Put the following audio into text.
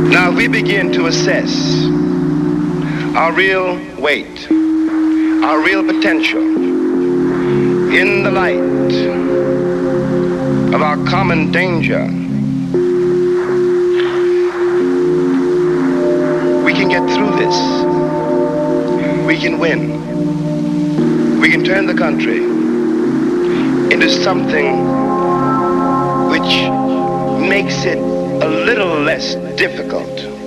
Now, if we begin to assess our real weight, our real potential, in the light of our common danger, we can get through this. We can win. We can turn the country into something which makes it a little less difficult